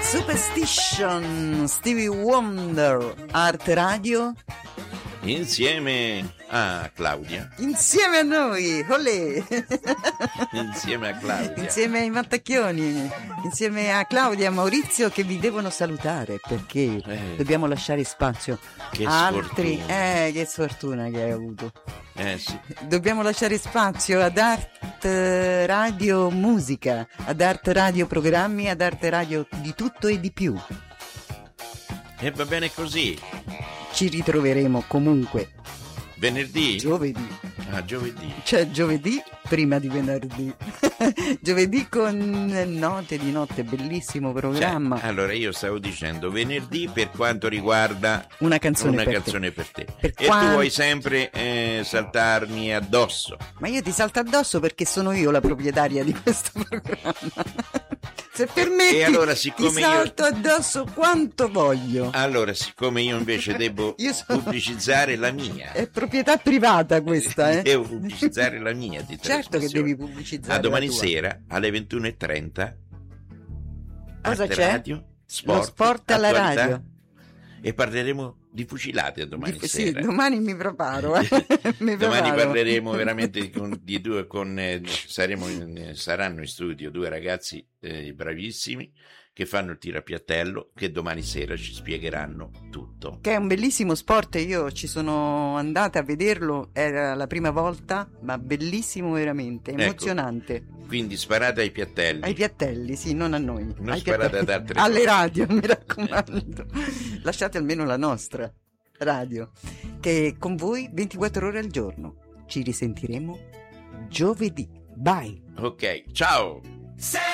Superstition, Stevie Wonder, Art Radio. Insieme a Claudia. Insieme a noi, olè! Insieme a Claudia. Insieme ai Mattacchioni. Insieme a Claudia e a Maurizio, che vi devono salutare perché dobbiamo lasciare spazio a altri. Che sfortuna che hai avuto. Sì. Dobbiamo lasciare spazio ad Art Radio Musica, ad Art Radio Programmi, ad Art Radio di tutto e di più. E va bene così. Ci ritroveremo comunque venerdì? Giovedì. Giovedì. Cioè giovedì prima di venerdì. Giovedì con Note di Notte, bellissimo programma. Allora io stavo dicendo venerdì per quanto riguarda una canzone per te. Tu vuoi sempre saltarmi addosso. Ma io ti salto addosso perché sono io la proprietaria di questo programma. Se permetti, allora, ti salto addosso quanto voglio. Allora, siccome io invece devo pubblicizzare la mia. È proprietà privata questa, Devo pubblicizzare la mia di certo che devi pubblicizzare. A domani sera alle 21:30. Cosa c'è? Radio, lo sport alla radio. E parleremo di fucilate domani sera. Sì, domani mi preparo. Domani parleremo veramente saranno in studio due ragazzi bravissimi che fanno il tiro a piattello, che domani sera ci spiegheranno tutto. Che è un bellissimo sport, io ci sono andata a vederlo, era la prima volta, ma bellissimo veramente, emozionante. Ecco, quindi sparate ai piattelli. Ai piattelli, sì, non a noi. Non sparate ad altre alle radio, mi raccomando. Lasciate almeno la nostra radio, che è con voi 24 ore al giorno. Ci risentiremo giovedì. Bye. Ok, ciao.